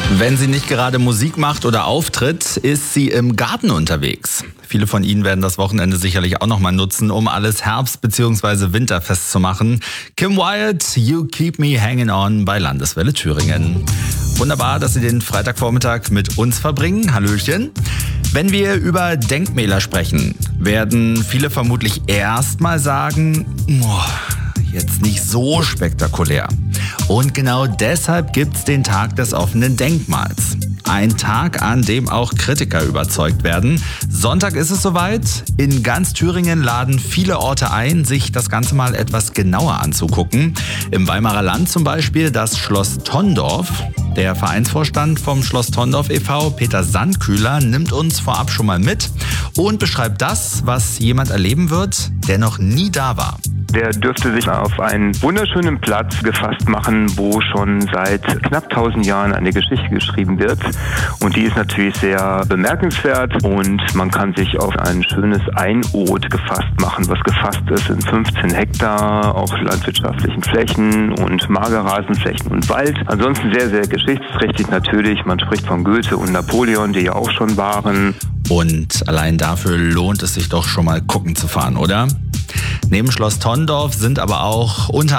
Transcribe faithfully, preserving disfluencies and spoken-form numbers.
Wenn sie nicht gerade Musik macht oder auftritt, ist sie im Garten unterwegs. Viele von Ihnen werden das Wochenende sicherlich auch nochmal nutzen, um alles herbst- bzw. winterfest zu machen. Kim Wyatt, You Keep Me Hanging On bei Landeswelle Thüringen. Wunderbar, dass Sie den Freitagvormittag mit uns verbringen. Hallöchen. Wenn wir über Denkmäler sprechen, werden viele vermutlich erstmal sagen, oh, jetzt nicht so spektakulär. Und genau deshalb gibt's den Tag des offenen Denkmals. Ein Tag, an dem auch Kritiker überzeugt werden. Sonntag ist es soweit. In ganz Thüringen laden viele Orte ein, sich das Ganze mal etwas genauer anzugucken. Im Weimarer Land zum Beispiel das Schloss Tonndorf. Der Vereinsvorstand vom Schloss Tonndorf e V, Peter Sandkühler, nimmt uns vorab schon mal mit und beschreibt das, was jemand erleben wird, der noch nie da war. Der dürfte sich auf einen wunderschönen Platz gefasst machen, wo schon seit knapp tausend Jahren eine Geschichte geschrieben wird. Und die ist natürlich sehr bemerkenswert und man kann sich auf ein schönes Einod gefasst machen, was gefasst ist in fünfzehn Hektar, auch landwirtschaftlichen Flächen und Magerrasenflächen und Wald. Ansonsten sehr, sehr geschichtsträchtig natürlich. Man spricht von Goethe und Napoleon, die ja auch schon waren. Und allein dafür lohnt es sich doch schon mal gucken zu fahren, oder? Neben Schloss Tonndorf sind aber auch unter